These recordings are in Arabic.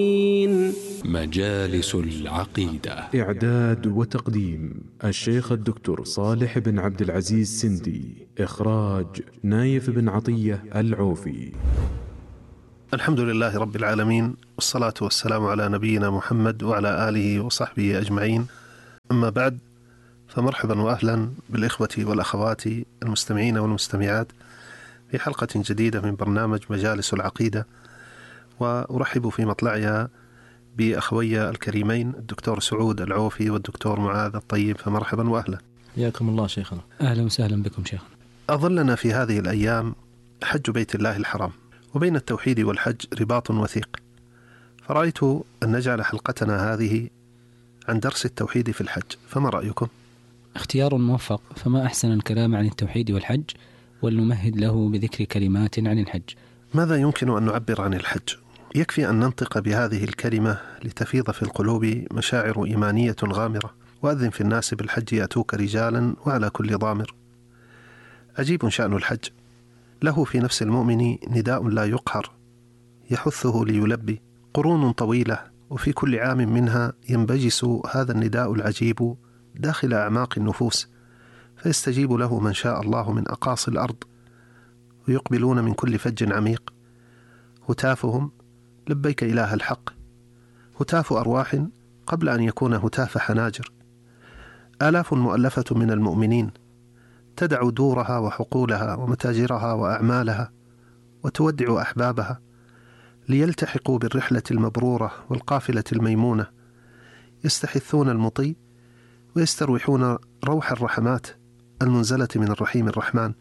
مجالس العقيدة. إعداد وتقديم الشيخ الدكتور صالح بن عبد العزيز سندي. إخراج نايف بن عطية العوفي. الحمد لله رب العالمين، والصلاة والسلام على نبينا محمد وعلى آله وصحبه أجمعين. أما بعد، فمرحبا وأهلا بالإخوة والأخوات المستمعين والمستمعات في حلقة جديدة من برنامج مجالس العقيدة، وأرحب في مطلعها بأخوي الكريمين الدكتور سعود العوفي والدكتور معاذ الطيب، فمرحبا وأهلا. حياكم الله شيخنا. أهلا وسهلا بكم شيخنا. أظلنا في هذه الأيام حج بيت الله الحرام، وبين التوحيد والحج رباط وثيق، فرأيت أن نجعل حلقتنا هذه عن درس التوحيد في الحج، فما رأيكم؟ اختيار موفق، فما أحسن الكلام عن التوحيد والحج، ولنمهد له بذكر كلمات عن الحج. ماذا يمكن أن نعبر عن الحج؟ يكفي أن ننطق بهذه الكلمة لتفيض في القلوب مشاعر إيمانية غامرة. وأذن في الناس بالحج يأتوك رجالا وعلى كل ضامر. عجيب شأن الحج، له في نفس المؤمن نداء لا يقهر يحثه ليلبي، قرون طويلة، وفي كل عام منها ينبجس هذا النداء العجيب داخل أعماق النفوس، فيستجيب له من شاء الله من أقاصي الأرض، ويقبلون من كل فج عميق. هتافهم لبيك إله الحق، هتاف أرواح قبل أن يكون هتاف حناجر. آلاف مؤلفة من المؤمنين تدع دورها وحقولها ومتاجرها وأعمالها، وتودع أحبابها ليلتحقوا بالرحلة المبرورة والقافلة الميمونة، يستحثون المطي ويستروحون روح الرحمات المنزلة من الرحيم الرحمن.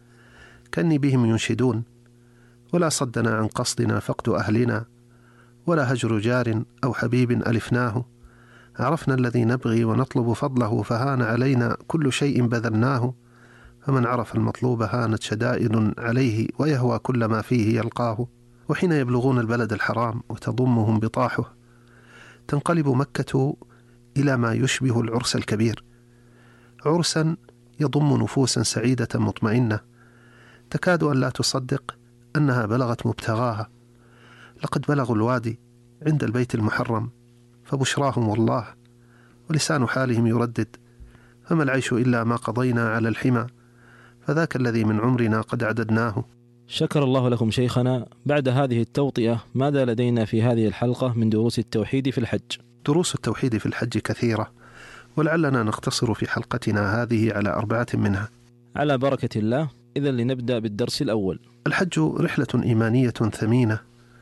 كأني بهم ينشدون: ولا صدنا عن قصدنا فقد أهلنا، ولا هجر جار أو حبيب ألفناه، عرفنا الذي نبغي ونطلب فضله، فهان علينا كل شيء بذلناه، فمن عرف المطلوب هانت شدائد عليه، ويهوى كل ما فيه يلقاه. وحين يبلغون البلد الحرام وتضمهم بطاحه، تنقلب مكة إلى ما يشبه العرس الكبير، عرسا يضم نفوسا سعيدة مطمئنة، تكاد أن لا تصدق أنها بلغت مبتغاها. لقد بلغوا الوادي عند البيت المحرم، فبشراهم والله، ولسان حالهم يردد: فما العيش إلا ما قضينا على الحمى، فذاك الذي من عمرنا قد عددناه. شكر الله لكم شيخنا. بعد هذه التوطئة، ماذا لدينا في هذه الحلقة من دروس التوحيد في الحج؟ دروس التوحيد في الحج كثيرة، ولعلنا نقتصر في حلقتنا هذه على 4 منها. على بركة الله. إذن لنبدأ بالدرس الأول. الحج رحلة إيمانية ثمينة،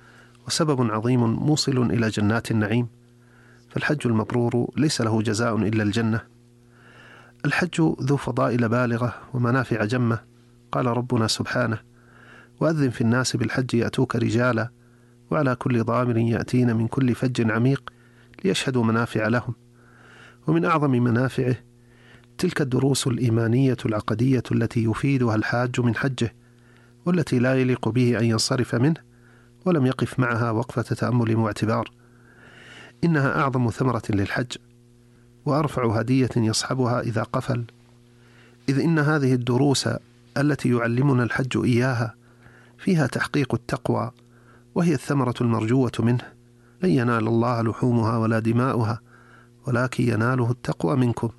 وسبب عظيم موصل إلى جنات النعيم، فالحج المبرور ليس له جزاء إلا الجنة. الحج ذو فضائل بالغة ومنافع جمة. قال ربنا سبحانه: وأذن في الناس بالحج يأتوك رجالا وعلى كل ضامر يأتين من كل فج عميق ليشهدوا منافع لهم. ومن أعظم منافعه تلك الدروس الإيمانية العقدية التي يفيدها الحاج من حجه، والتي لا يليق به أن ينصرف منه ولم يقف معها وقفة تأمل واعتبار. إنها أعظم ثمرة للحج، وأرفع هدية يصحبها إذا قفل، إذ إن هذه الدروس التي يعلمنا الحج إياها فيها تحقيق التقوى، وهي الثمرة المرجوة منه. لن ينال الله لحومها ولا دماؤها، ولكن يناله التقوى منكم.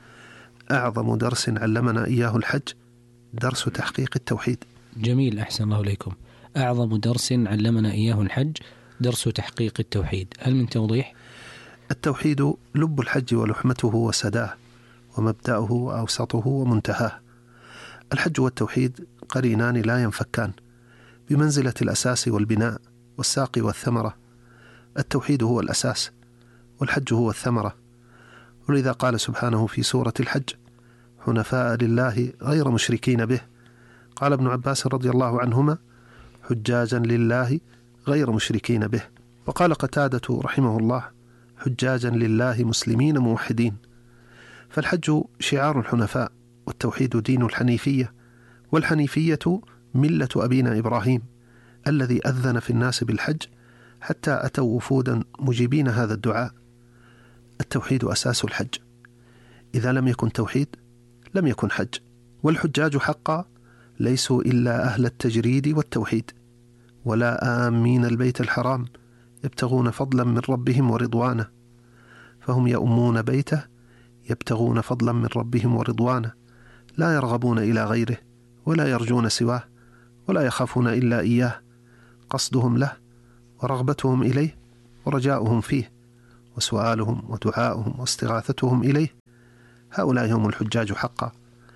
أعظم درس علمنا إياه الحج درس تحقيق التوحيد. جميل، أحسن الله إليكم. أعظم درس علمنا إياه الحج درس تحقيق التوحيد، هل من توضيح؟ التوحيد لب الحج ولحمته وسداه، ومبدأه وأوسطه ومنتهاه. الحج والتوحيد قرينان لا ينفكان، بمنزلة الأساس والبناء والساق والثمرة. التوحيد هو الأساس، والحج هو الثمرة. ولذا قال سبحانه في سورة الحج: حنفاء لله غير مشركين به. قال ابن عباس رضي الله عنهما: حجاجا لله غير مشركين به. وقال قتادة رحمه الله: حجاجا لله مسلمين موحدين. فالحج شعار الحنفاء، والتوحيد دين الحنيفية، والحنيفية ملة أبينا إبراهيم الذي أذن في الناس بالحج حتى أتوا وفودا مجيبين هذا الدعاء. التوحيد أساس الحج، إذا لم يكن توحيد لم يكن حج. والحجاج حقا ليسوا إلا أهل التجريد والتوحيد، ولا آمين البيت الحرام يبتغون فضلا من ربهم ورضوانه، فهم يؤمون بيته يبتغون فضلا من ربهم ورضوانه، لا يرغبون إلى غيره ولا يرجون سواه ولا يخافون إلا إياه، قصدهم له ورغبتهم إليه ورجاؤهم فيه وسؤالهم ودعاؤهم واستغاثتهم إليه. هؤلاء هم الحجاج حقا.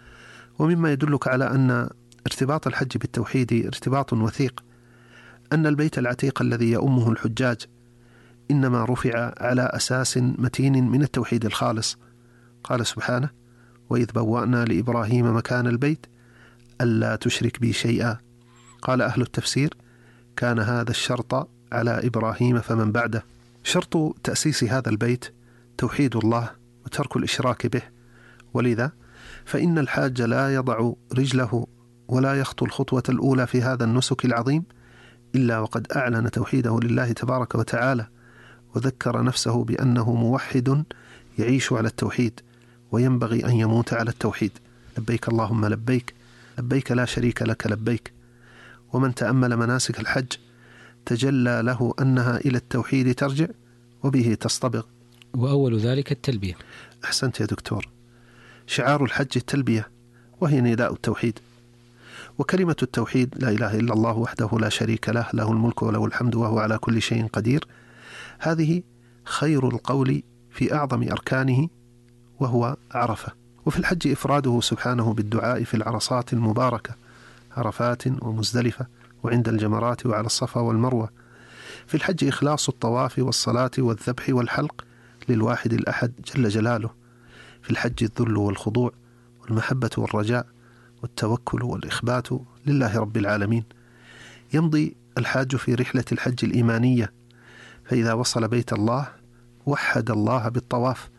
ومما يدلك على أن ارتباط الحج بالتوحيد ارتباط وثيق أن البيت العتيق الذي يؤمه الحجاج إنما رفع على أساس متين من التوحيد الخالص. قال سبحانه: وإذ بوأنا لإبراهيم مكان البيت ألا تشرك بي شيئا. قال أهل التفسير: كان هذا الشرط على إبراهيم فمن بعده. شرط تأسيس هذا البيت توحيد الله وترك الإشراك به، ولذا فإن الحاج لا يضع رجله ولا يخطو الخطوة الأولى في هذا النسك العظيم إلا وقد أعلن توحيده لله تبارك وتعالى، وذكر نفسه بأنه موحد يعيش على التوحيد وينبغي أن يموت على التوحيد. لبيك اللهم لبيك، لبيك لا شريك لك لبيك. ومن تأمل مناسك الحج تجلى له أنها إلى التوحيد ترجع وبه تصطبغ. وأول ذلك التلبية. أحسنت يا دكتور. شعار الحج التلبية، وهي نداء التوحيد. وكلمة التوحيد لا إله إلا الله وحده لا شريك له، له الملك وله الحمد وهو على كل شيء قدير، هذه خير القول في أعظم أركانه وهو عرفة. وفي الحج إفراده سبحانه بالدعاء في العرصات المباركة، عرفات ومزدلفة وعند الجمرات وعلى الصفا والمروة. في الحج إخلاص الطواف والصلاة والذبح والحلق للواحد الأحد جل جلاله. في الحج الذل والخضوع والمحبة والرجاء والتوكل والإخبات لله رب العالمين. يمضي الحاج في رحلة الحج الإيمانية، فإذا وصل بيت الله وحد الله بالطواف،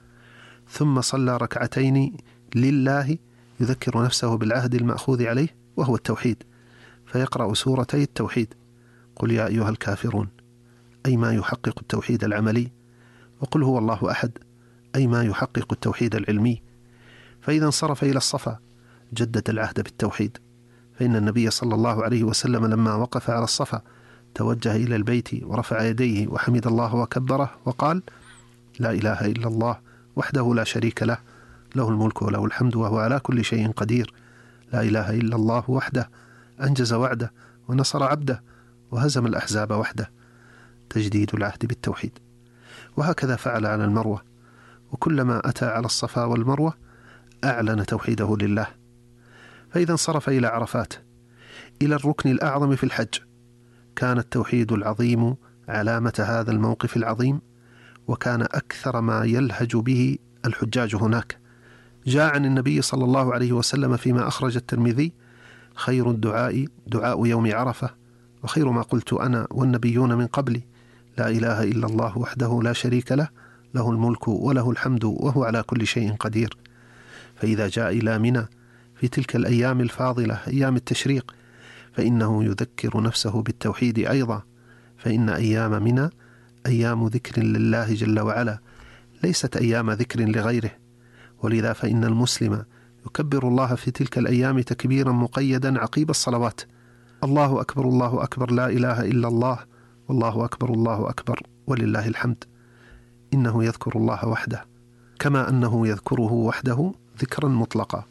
ثم صلى ركعتين لله يذكر نفسه بالعهد المأخوذ عليه وهو التوحيد، فيقرأ سورتي التوحيد: قل يا أيها الكافرون، أي ما يحقق التوحيد العملي، وقل هو الله أحد، أي ما يحقق التوحيد العلمي. فإذا انصرف إلى الصفا جدد العهد بالتوحيد، فإن النبي صلى الله عليه وسلم لما وقف على الصفا توجه إلى البيت ورفع يديه وحمد الله وكبره وقال: لا إله إلا الله وحده لا شريك له، له الملك وله الحمد وهو على كل شيء قدير. لا إله إلا الله وحده أنجز وعده ونصر عبده وهزم الأحزاب وحده. تجديد العهد بالتوحيد. وهكذا فعل على المروة، وكلما أتى على الصفا والمروة أعلن توحيده لله. فإذا انصرف إلى عرفات إلى الركن الأعظم في الحج، كان التوحيد العظيم علامة هذا الموقف العظيم، وكان أكثر ما يلهج به الحجاج هناك. جاء عن النبي صلى الله عليه وسلم فيما أخرج الترمذي: خير الدعاء دعاء يوم عرفة، وخير ما قلت أنا والنبيون من قبلي، لا إله إلا الله وحده لا شريك له، له الملك وله الحمد وهو على كل شيء قدير. فإذا جاء إلى منى في تلك الأيام الفاضلة أيام التشريق فإنه يذكر نفسه بالتوحيد أيضا، فإن أيام منى أيام ذكر لله جل وعلا، ليست أيام ذكر لغيره. ولذا فإن المسلم يكبر الله في تلك الأيام تكبيرا مقيدا عقيب الصلوات: الله أكبر الله أكبر، لا إله إلا الله، والله أكبر الله أكبر، ولله الحمد. إنه يذكر الله وحده كما أنه يذكره وحده ذكرا مطلقا.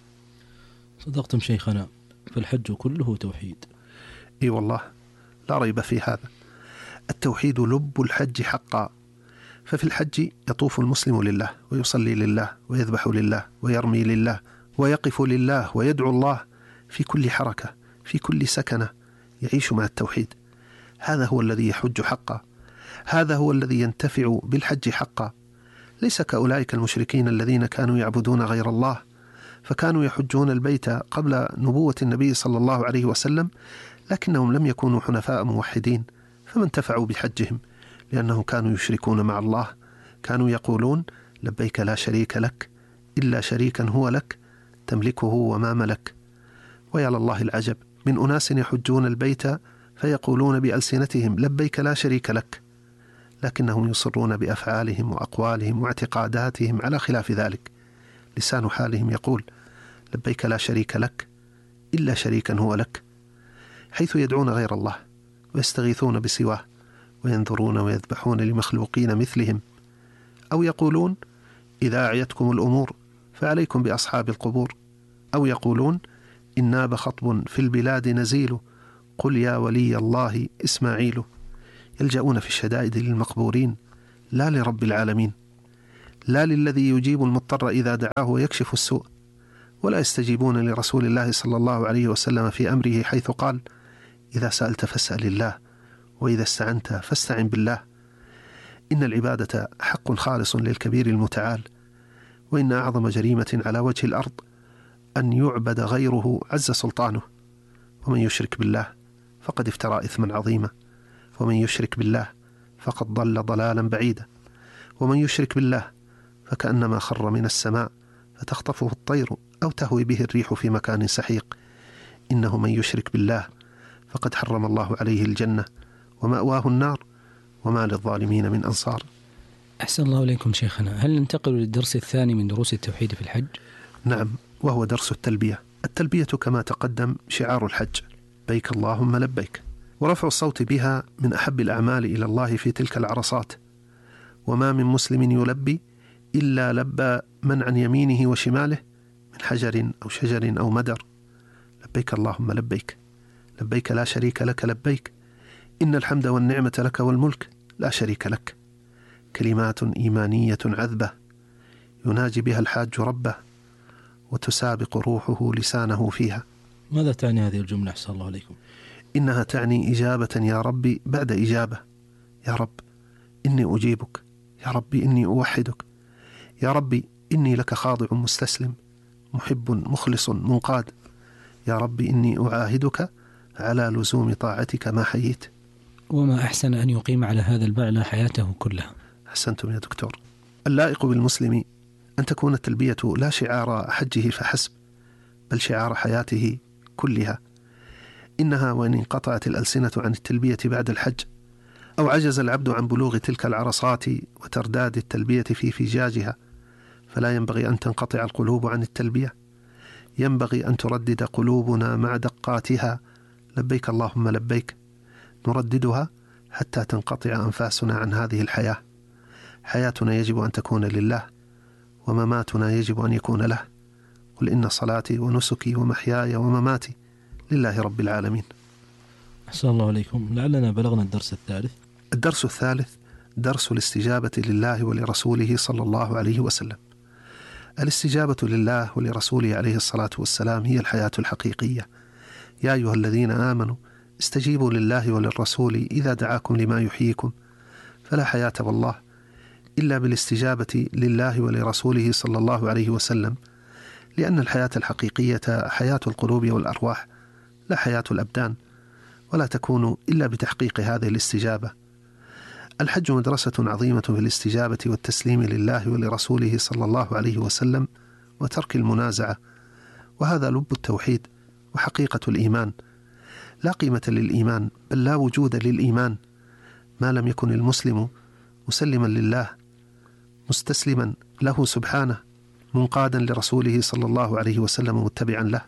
صدقتم شيخنا، فالحج كله توحيد. إي والله، لا ريب في هذا. التوحيد لب الحج حقا. ففي الحج يطوف المسلم لله ويصلي لله ويذبح لله ويرمي لله ويقف لله ويدعو الله في كل حركة، في كل سكنة يعيش مع التوحيد. هذا هو الذي يحج حقا، هذا هو الذي ينتفع بالحج حقا. ليس كأولئك المشركين الذين كانوا يعبدون غير الله، فكانوا يحجون البيت قبل نبوة النبي صلى الله عليه وسلم، لكنهم لم يكونوا حنفاء موحدين، فما انتفعوا بحجهم، لأنهم كانوا يشركون مع الله. كانوا يقولون: لبيك لا شريك لك إلا شريكا هو لك تملكه وما ملك. ويا لله العجب من أناس يحجون البيت فيقولون بألسنتهم: لبيك لا شريك لك، لكنهم يصرون بأفعالهم وأقوالهم واعتقاداتهم على خلاف ذلك. لسان حالهم يقول: لبيك لا شريك لك إلا شريكا هو لك، حيث يدعون غير الله ويستغيثون بسواه وينذرون ويذبحون لمخلوقين مثلهم، أو يقولون إذا أعيتكم الأمور فعليكم بأصحاب القبور، أو يقولون إن ناب خطب في البلاد نزيل، قل يا ولي الله إسماعيل. يلجؤون في الشدائد للمقبورين لا لرب العالمين، لا للذي يجيب المضطر إذا دعاه ويكشف السوء، ولا يستجيبون لرسول الله صلى الله عليه وسلم في أمره حيث قال إذا سألت فاسأل الله وإذا استعنت فاستعن بالله. إن العبادة حق خالص للكبير المتعال، وإن أعظم جريمة على وجه الأرض أن يعبد غيره عز سلطانه، ومن يشرك بالله فقد افترى إثما عظيما، ومن يشرك بالله فقد ضل ضلالا بعيدا، ومن يشرك بالله فكأنما خر من السماء فتخطفه الطير أو تهوي به الريح في مكان سحيق. إنه من يشرك بالله فقد حرم الله عليه الجنة ومأواه النار وما للظالمين من أنصار. أحسن الله إليكم شيخنا. هل ننتقل للدرس الثاني من دروس التوحيد في الحج؟ نعم، وهو درس التلبية. التلبية كما تقدم شعار الحج، لبيك اللهم لبيك، ورفع الصوت بها من أحب الأعمال إلى الله في تلك العرصات. وما من مسلم يلبي إلا لبى من عن يمينه وشماله من حجر أو شجر أو مدر. لبيك اللهم لبيك، لبيك لا شريك لك لبيك، إن الحمد والنعمة لك والملك لا شريك لك. كلمات إيمانية عذبة يناجي بها الحاج ربه، وتسابق روحه لسانه فيها. ماذا تعني هذه الجملة أحسن الله عليكم؟ إنها تعني إجابة يا ربي بعد إجابة. يا رب إني أجيبك، يا ربي إني أوحدك، يا ربي إني لك خاضع مستسلم محب مخلص منقاد، يا ربي إني أعاهدك على لزوم طاعتك ما حييت. وما أحسن أن يقيم على هذا المعنى حياته كلها. أحسنتم يا دكتور. اللائق بالمسلم أن تكون التلبية لا شعار حجه فحسب، بل شعار حياته كلها. إنها وإن انقطعت الألسنة عن التلبية بعد الحج، أو عجز العبد عن بلوغ تلك العرصات وترداد التلبية في فجاجها، فلا ينبغي أن تنقطع القلوب عن التلبية. ينبغي أن تردد قلوبنا مع دقاتها لبيك اللهم لبيك، نرددها حتى تنقطع أنفاسنا عن هذه الحياة. حياتنا يجب أن تكون لله، ومماتنا يجب أن يكون له. قل إن صلاتي ونسكي ومحياي ومماتي لله رب العالمين. أحسن الله عليكم. لعلنا بلغنا الدرس الثالث. الدرس الثالث درس الاستجابة لله ولرسوله صلى الله عليه وسلم. الاستجابة لله ولرسوله عليه الصلاة والسلام هي الحياة الحقيقية. يا أيها الذين آمنوا استجيبوا لله وللرسول إذا دعاكم لما يحييكم، فلا حياة والله إلا بالاستجابة لله ولرسوله صلى الله عليه وسلم، لأن الحياة الحقيقية حياة القلوب والأرواح لا حياة الأبدان، ولا تكون إلا بتحقيق هذه الاستجابة. الحج مدرسة عظيمة في الاستجابة والتسليم لله ولرسوله صلى الله عليه وسلم وترك المنازعة، وهذا لب التوحيد وحقيقة الإيمان. لا قيمة للإيمان، بل لا وجود للإيمان ما لم يكن المسلم مسلما لله مستسلما له سبحانه، منقادا لرسوله صلى الله عليه وسلم متبعا له.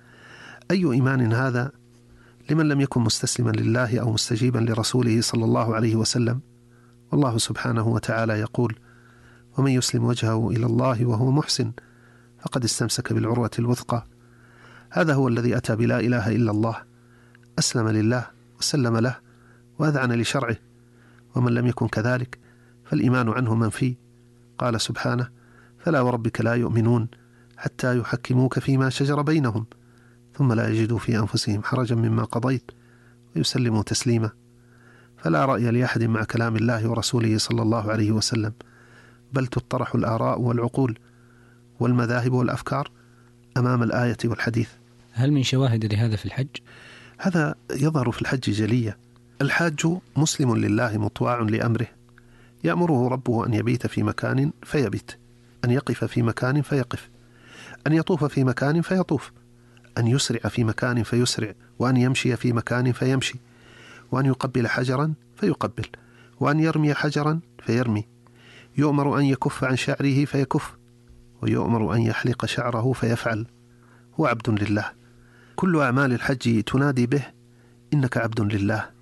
أي إيمان هذا لمن لم يكن مستسلما لله أو مستجيبا لرسوله صلى الله عليه وسلم؟ والله سبحانه وتعالى يقول: ومن يسلم وجهه إلى الله وهو محسن فقد استمسك بالعروة الوثقى. هذا هو الذي أتى بلا إله إلا الله، أسلم لله وسلم له وأذعن لشرعه. ومن لم يكن كذلك فالإيمان عنه منفي. قال سبحانه: فلا وربك لا يؤمنون حتى يحكموك فيما شجر بينهم ثم لا يجدوا في أنفسهم حرجا مما قضيت ويسلموا تسليما. فلا رأي لأحد مع كلام الله ورسوله صلى الله عليه وسلم، بل تطرح الآراء والعقول والمذاهب والأفكار أمام الآية والحديث. هل من شواهد لهذا في الحج؟ هذا يظهر في الحج جلية. الحاج مسلم لله مطواع لأمره، يأمره ربه أن يبيت في مكان فيبيت، أن يقف في مكان فيقف، أن يطوف في مكان فيطوف، أن يسرع في مكان فيسرع، وأن يمشي في مكان فيمشي، وأن يقبل حجرا فيقبل، وأن يرمي حجرا فيرمي. يؤمر أن يكف عن شعره فيكف، ويؤمر أن يحلق شعره فيفعل. هو عبد لله. كل أعمال الحج تنادي به: إنك عبد لله،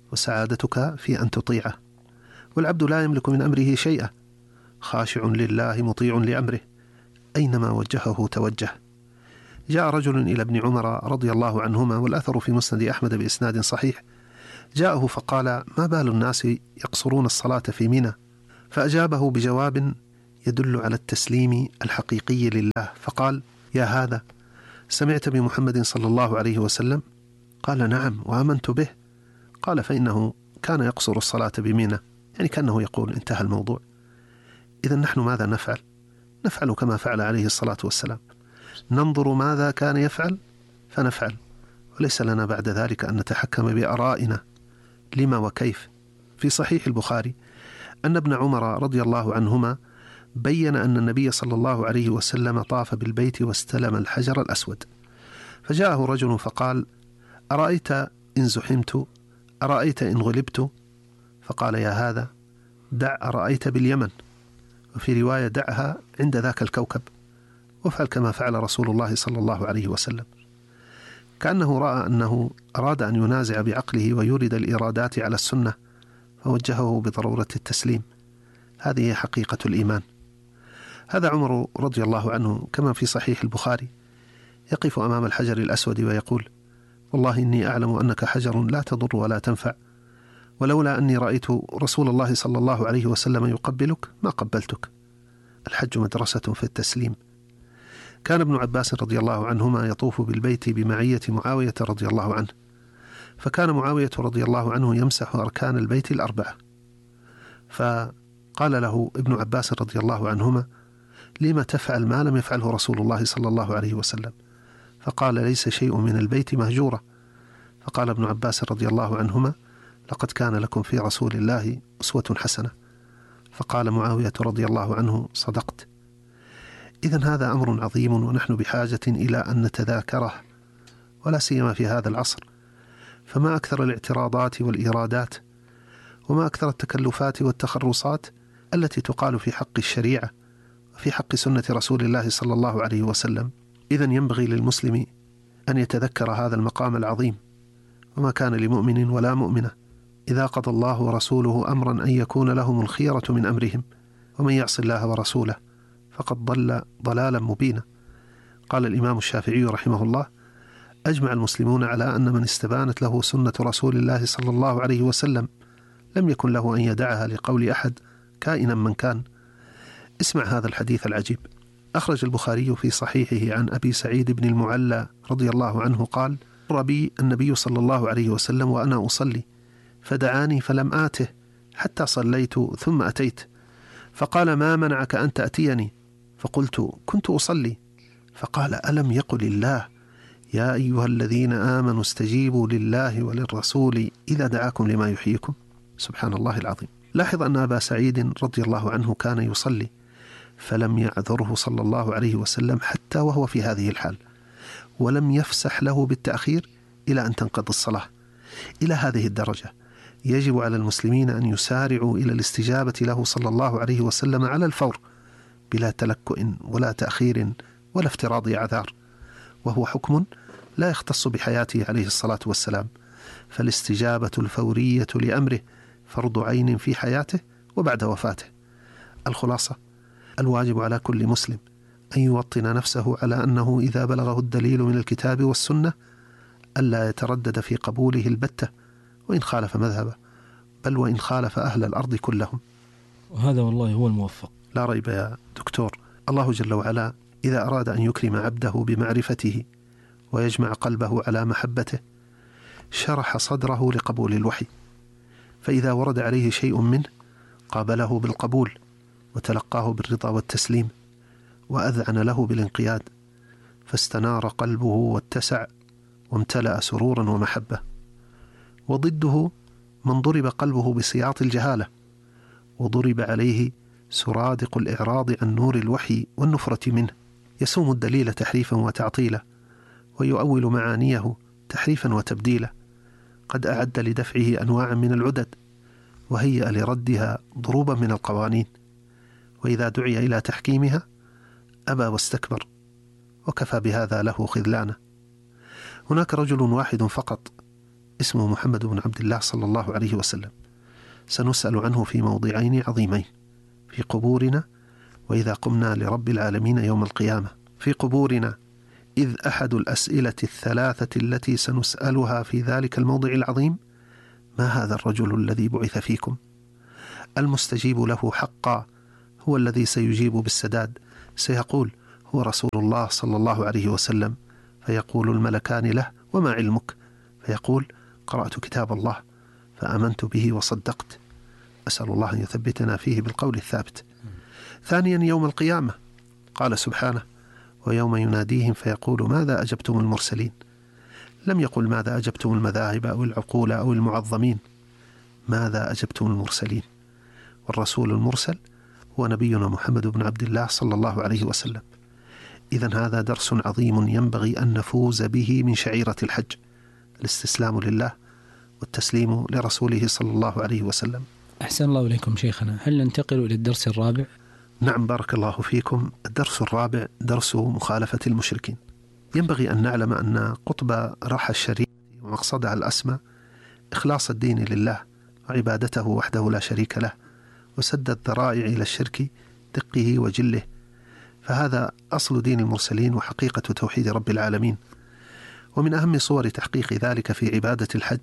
وسعادتك في أن تطيعه. والعبد لا يملك من أمره شيئا، خاشع لله مطيع لأمره، أينما وجهه توجه. جاء رجل إلى ابن عمر رضي الله عنهما، والأثر في مسند أحمد بإسناد صحيح، جاءه فقال: ما بال الناس يقصرون الصلاة في منى؟ فأجابه بجواب يدل على التسليم الحقيقي لله، فقال: يا هذا، سمعت بمحمد صلى الله عليه وسلم؟ قال: نعم، وآمنت به. قال: فإنه كان يقصر الصلاة بمنى، يعني كأنه يقول انتهى الموضوع. إذا نحن ماذا نفعل؟ نفعل كما فعل عليه الصلاة والسلام، ننظر ماذا كان يفعل فنفعل، وليس لنا بعد ذلك أن نتحكم بآرائنا لما وكيف. في صحيح البخاري أن ابن عمر رضي الله عنهما بين أن النبي صلى الله عليه وسلم طاف بالبيت واستلم الحجر الأسود، فجاءه رجل فقال: أرأيت إن زحمت؟ أرأيت إن غلبت؟ فقال: يا هذا، دع أرأيت باليمن، وفي رواية دعها عند ذاك الكوكب، وافعل كما فعل رسول الله صلى الله عليه وسلم. كأنه رأى أنه أراد أن ينازع بعقله ويورد الإرادات على السنة، فوجهه بضرورة التسليم. هذه حقيقة الإيمان. هذا عمر رضي الله عنه كما في صحيح البخاري، يقف أمام الحجر الأسود ويقول: والله إني أعلم أنك حجر لا تضر ولا تنفع، ولولا أني رأيت رسول الله صلى الله عليه وسلم يقبلك ما قبلتك. الحج مدرسة في التسليم. كان ابن عباس رضي الله عنهما يطوف بالبيت بمعية معاوية رضي الله عنه، فكان معاوية رضي الله عنه يمسح أركان البيت الأربعة، فقال له ابن عباس رضي الله عنهما: لما تفعل ما لم يفعله رسول الله صلى الله عليه وسلم؟ فقال: ليس شيء من البيت مهجورة. فقال ابن عباس رضي الله عنهما: لقد كان لكم في رسول الله أسوة حسنة. فقال معاوية رضي الله عنه: صدقت. إذن هذا أمر عظيم، ونحن بحاجة إلى أن نتذاكره، ولا سيما في هذا العصر. فما أكثر الاعتراضات والإيرادات، وما أكثر التكلفات والتخرصات التي تقال في حق الشريعة وفي حق سنة رسول الله صلى الله عليه وسلم. إذن ينبغي للمسلم أن يتذكر هذا المقام العظيم، وما كان لمؤمن ولا مؤمنة إذا قضى الله ورسوله أمرا أن يكون لهم الخيرة من أمرهم، ومن يعص الله ورسوله فقد ضل ضلالا مبينا. قال الإمام الشافعي رحمه الله: أجمع المسلمون على أن من استبانت له سنة رسول الله صلى الله عليه وسلم لم يكن له أن يدعها لقول أحد كائنا من كان. اسمع هذا الحديث العجيب. أخرج البخاري في صحيحه عن أبي سعيد بن المعلى رضي الله عنه قال: مر بي النبي صلى الله عليه وسلم وأنا أصلي، فدعاني فلم آته حتى صليت ثم أتيت، فقال: ما منعك أن تأتيني؟ فقلت: كنت أصلي. فقال: ألم يقل الله: يا أيها الذين آمنوا استجيبوا لله وللرسول إذا دعاكم لما يحييكم؟ سبحان الله العظيم. لاحظ أن أبا سعيد رضي الله عنه كان يصلي، فلم يعذره صلى الله عليه وسلم حتى وهو في هذه الحال، ولم يفسح له بالتأخير إلى أن تنقضي الصلاة. إلى هذه الدرجة يجب على المسلمين أن يسارعوا إلى الاستجابة له صلى الله عليه وسلم على الفور، بلا تلكؤ ولا تأخير ولا افتراض أعذار، وهو حكم لا يختص بحياته عليه الصلاة والسلام، فالاستجابة الفورية لأمره فرض عين في حياته وبعد وفاته. الخلاصة: الواجب على كل مسلم أن يوطن نفسه على أنه إذا بلغه الدليل من الكتاب والسنة ألا يتردد في قبوله البتة، وإن خالف مذهبه، بل وإن خالف أهل الأرض كلهم. وهذا والله هو الموفق. لا ريب يا دكتور، الله جل وعلا إذا أراد أن يكرم عبده بمعرفته ويجمع قلبه على محبته شرح صدره لقبول الوحي، فإذا ورد عليه شيء منه قابله بالقبول وتلقاه بالرضا والتسليم، وأذعن له بالانقياد، فاستنار قلبه واتسع وامتلأ سرورا ومحبة. وضده من ضرب قلبه بسياط الجهالة وضرب عليه سرادق الإعراض عن نور الوحي والنفرة منه، يسوم الدليل تحريفا وتعطيلا، ويؤول معانيه تحريفا وتبديلا، قد أعد لدفعه أنواعا من العدد، وهيأ لردها ضروبا من القوانين، وإذا دعي إلى تحكيمها أبى واستكبر، وكفى بهذا له خذلانه. هناك رجل واحد فقط اسمه محمد بن عبد الله صلى الله عليه وسلم. سنسأل عنه في موضعين عظيمين: في قبورنا، وإذا قمنا لرب العالمين يوم القيامة. في قبورنا، إذ أحد الأسئلة الثلاثة التي سنسألها في ذلك الموضع العظيم: ما هذا الرجل الذي بعث فيكم؟ المستجيب له حقا هو الذي سيجيب بالسداد، سيقول: هو رسول الله صلى الله عليه وسلم. فيقول الملكان له: وما علمك؟ فيقول: قرأت كتاب الله فآمنت به وصدقت. أسأل الله أن يثبتنا فيه بالقول الثابت. ثانيا، يوم القيامة قال سبحانه: ويوم يناديهم فيقول: ماذا أجبتم المرسلين؟ لم يقل ماذا أجبتم المذاهب أو العقول أو المعظمين، ماذا أجبتم المرسلين؟ والرسول المرسل هو نبينا محمد بن عبد الله صلى الله عليه وسلم. إذن هذا درس عظيم ينبغي أن نفوز به من شعيرة الحج: الاستسلام لله والتسليم لرسوله صلى الله عليه وسلم. أحسن الله إليكم شيخنا. هل ننتقل إلى الدرس الرابع؟ نعم، بارك الله فيكم. الدرس الرابع درس مخالفة المشركين. ينبغي أن نعلم أن قطب راحة الشريعة ومقصدها الأسمى إخلاص الدين لله وعبادته وحده لا شريك له، وسد الذرائع إلى الشرك دقه وجله، فهذا أصل دين المرسلين وحقيقة توحيد رب العالمين. ومن أهم صور تحقيق ذلك في عبادة الحج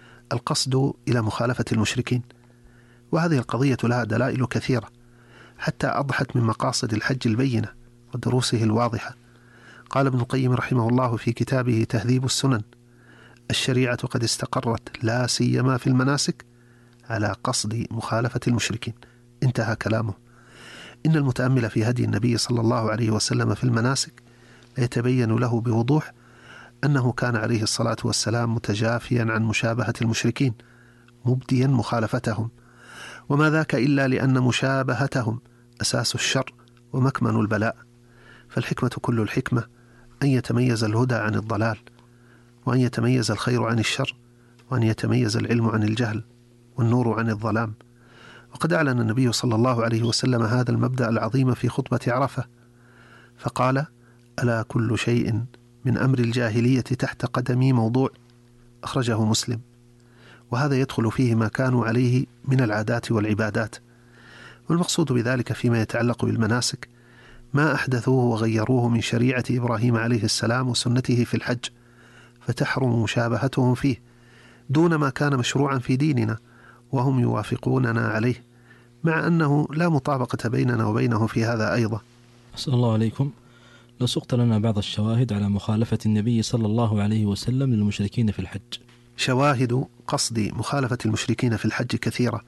القصد إلى مخالفة المشركين، وهذه القضية لها دلائل كثيرة حتى أضحت من مقاصد الحج البينة ودروسه الواضحة. قال ابن القيم رحمه الله في كتابه تهذيب السنن: الشريعة قد استقرت لا سيما في المناسك على قصد مخالفة المشركين. انتهى كلامه. إن المتأمل في هدي النبي صلى الله عليه وسلم في المناسك يتبين له بوضوح أنه كان عليه الصلاة والسلام متجافيا عن مشابهة المشركين، مبديا مخالفتهم، وما ذاك إلا لأن مشابهتهم أساس الشر ومكمن البلاء. فالحكمة كل الحكمة أن يتميز الهدى عن الضلال، وأن يتميز الخير عن الشر، وأن يتميز العلم عن الجهل، والنور عن الظلام. وقد أعلن النبي صلى الله عليه وسلم هذا المبدأ العظيم في خطبة عرفة، فقال: ألا كل شيء من أمر الجاهلية تحت قدمي موضوع. أخرجه مسلم. وهذا يدخل فيه ما كانوا عليه من العادات والعبادات. والمقصود بذلك فيما يتعلق بالمناسك ما أحدثوه وغيروه من شريعة إبراهيم عليه السلام وسنته في الحج، فتحرم مشابهتهم فيه دون ما كان مشروعا في ديننا وهم يوافقوننا عليه، مع أنه لا مطابقة بيننا وبينه في هذا أيضا. أسأل الله عليكم. لو سقط لنا بعض الشواهد على مخالفة النبي صلى الله عليه وسلم للمشركين في الحج. شواهد قصد مخالفة المشركين في الحج كثيرة،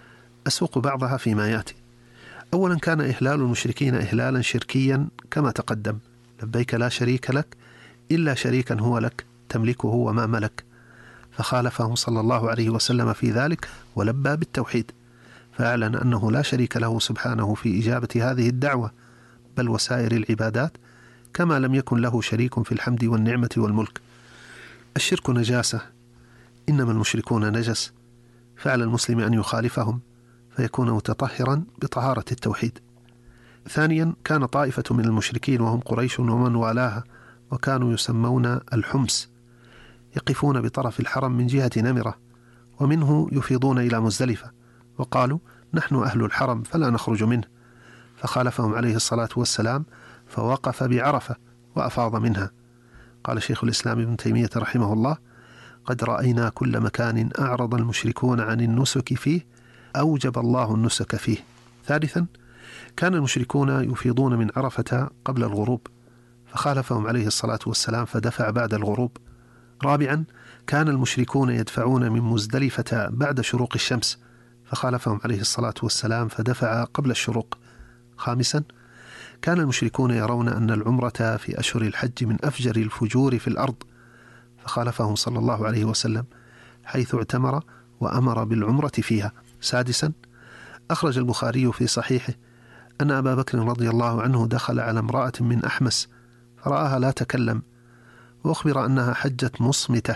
أسوق بعضها فيما يأتي. أولا، كان إهلال المشركين إهلالا شركيا كما تقدم: لبيك لا شريك لك إلا شريكا هو لك تملكه وما ملك. فخالفهم صلى الله عليه وسلم في ذلك ولبى بالتوحيد، فأعلن أنه لا شريك له سبحانه في إجابة هذه الدعوة بل وسائر العبادات، كما لم يكن له شريك في الحمد والنعمة والملك. الشرك نجاسة، إنما المشركون نجس، فعلى المسلم أن يخالفهم فيكون متطهرا بطهارة التوحيد. ثانيا، كان طائفة من المشركين وهم قريش ومن والاها، وكانوا يسمون الحمس، يقفون بطرف الحرم من جهة نمرة، ومنه يفيضون إلى مزدلفة، وقالوا: نحن أهل الحرم فلا نخرج منه. فخالفهم عليه الصلاة والسلام فوقف بعرفة وأفاض منها. قال شيخ الإسلام ابن تيمية رحمه الله: قد رأينا كل مكان أعرض المشركون عن النسك فيه أوجب الله النسك فيه. ثالثا، كان المشركون يفيضون من عرفة قبل الغروب، فخالفهم عليه الصلاة والسلام فدفع بعد الغروب. رابعا، كان المشركون يدفعون من مزدلفة بعد شروق الشمس، فخالفهم عليه الصلاة والسلام فدفع قبل الشروق. خامسا، كان المشركون يرون أن العمرة في أشهر الحج من أفجر الفجور في الأرض، فخالفهم صلى الله عليه وسلم حيث اعتمر وأمر بالعمرة فيها. سادسا، أخرج البخاري في صحيحه أن أبا بكر رضي الله عنه دخل على امرأة من أحمس فرآها لا تكلم، وأخبر أنها حجت مصمتة،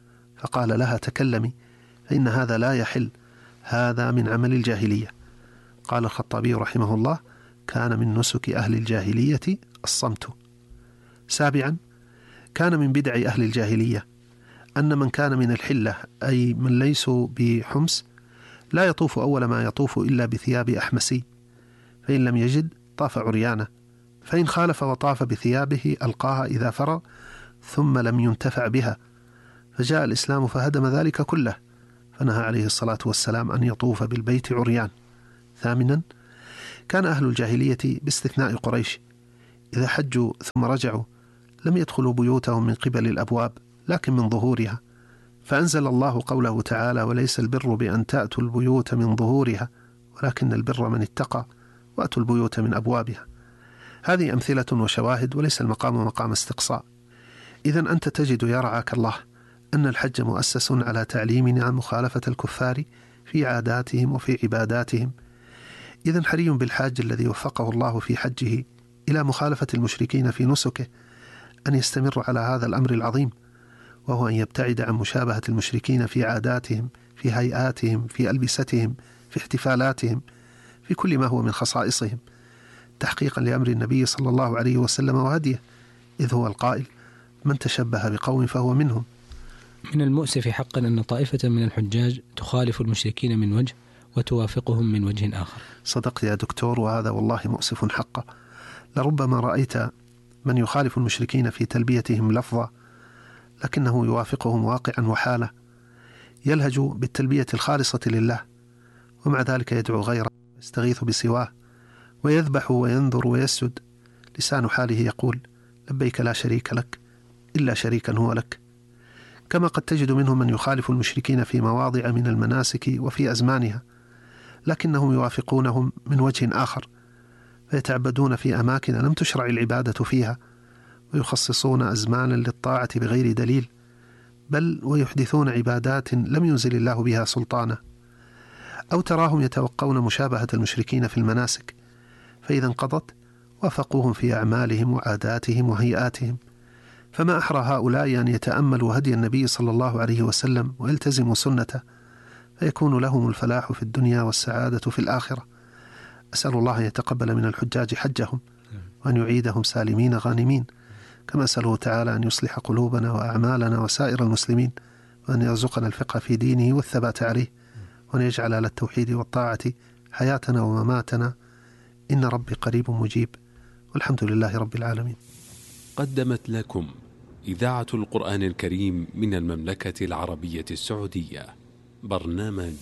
فقال لها: تكلمي فإن هذا لا يحل، هذا من عمل الجاهلية. قال الخطابي رحمه الله: كان من نسك أهل الجاهلية الصمت. سابعا، كان من بدع أهل الجاهلية أن من كان من الحلة أي من ليسوا بحمص لا يطوف أول ما يطوف إلا بثياب أحمسي، فإن لم يجد طاف عريانة، فإن خالف وطاف بثيابه ألقاها إذا فرغ ثم لم ينتفع بها، فجاء الإسلام فهدم ذلك كله، فنهى عليه الصلاة والسلام أن يطوف بالبيت عريان. ثامنا، كان أهل الجاهلية باستثناء قريش إذا حجوا ثم رجعوا لم يدخلوا بيوتهم من قبل الأبواب لكن من ظهورها، فأنزل الله قوله تعالى: وليس البر بأن تأتوا البيوت من ظهورها ولكن البر من اتقى وأتوا البيوت من أبوابها. هذه أمثلة وشواهد وليس المقام مقام استقصاء. إذن أنت تجد يا رعاك الله أن الحج مؤسس على تعليمنا مخالفة الكفار في عاداتهم وفي عباداتهم. إذن حري بالحاج الذي وفقه الله في حجه إلى مخالفة المشركين في نسكه أن يستمر على هذا الأمر العظيم، وهو أن يبتعد عن مشابهة المشركين في عاداتهم، في هيئاتهم، في ألبستهم، في احتفالاتهم، في كل ما هو من خصائصهم، تحقيقا لأمر النبي صلى الله عليه وسلم وهديه، إذ هو القائل: من تشبه بقوم فهو منهم. من المؤسف حقا أن طائفة من الحجاج تخالف المشركين من وجه وتوافقهم من وجه آخر. صدقت يا دكتور، وهذا والله مؤسف حقا. لربما رأيت من يخالف المشركين في تلبيتهم لفظا لكنه يوافقهم واقعا وحالا، يلهج بالتلبية الخالصة لله ومع ذلك يدعو غيره، يستغيث بسواه، ويذبح وينذر ويسجد، لسان حاله يقول: لبيك لا شريك لك إلا شريكا هو لك. كما قد تجد منهم من يخالف المشركين في مواضع من المناسك وفي أزمانها، لكنهم يوافقونهم من وجه آخر، فيتعبدون في أماكن لم تشرع العبادة فيها، ويخصصون أزمانا للطاعة بغير دليل، بل ويحدثون عبادات لم ينزل الله بها سلطانه. أو تراهم يتوقون مشابهة المشركين في المناسك، فإذا انقضت وافقوهم في أعمالهم وعاداتهم وهيئاتهم. فما أحرى هؤلاء أن يتأملوا هدي النبي صلى الله عليه وسلم ويلتزموا سنته، فيكون لهم الفلاح في الدنيا والسعادة في الآخرة. أسأل الله أن يتقبل من الحجاج حجهم وأن يعيدهم سالمين غانمين، كما أسأله تعالى أن يصلح قلوبنا وأعمالنا وسائر المسلمين، وأن يرزقنا الفقه في دينه والثبات عليه، وأن يجعل على التوحيد والطاعة حياتنا ومماتنا، إن ربي قريب مجيب، والحمد لله رب العالمين. قدمت لكم إذاعة القرآن الكريم من المملكة العربية السعودية برنامج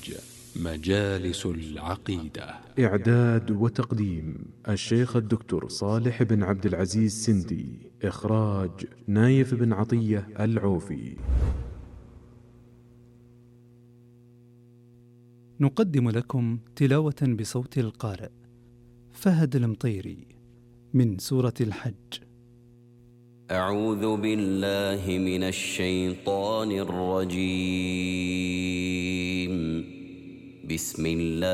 مجالس العقيدة. إعداد وتقديم الشيخ الدكتور صالح بن عبد العزيز سندي. إخراج نايف بن عطية العوفي. نقدم لكم تلاوة بصوت القارئ فهد المطيري من سورة الحج. أعوذ بالله من الشيطان الرجيم. بسم الله